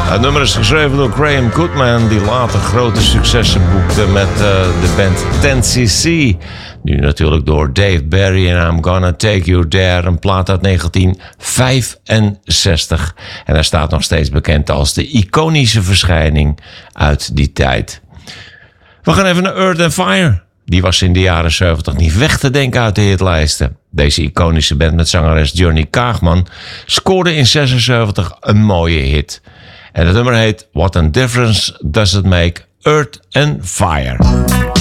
Het nummer is geschreven door Graham Goodman, die later grote successen boekte met de band 10cc. Nu natuurlijk door Dave Berry en I'm Gonna Take You There, een plaat uit 1965. En hij staat nog steeds bekend als de iconische verschijning uit die tijd. We gaan even naar Earth and Fire. Die was in de jaren 70 niet weg te denken uit de hitlijsten. Deze iconische band met zangeres Johnny Kaagman scoorde in 76 een mooie hit. En het nummer heet What a Difference Does It Make, Earth and Fire.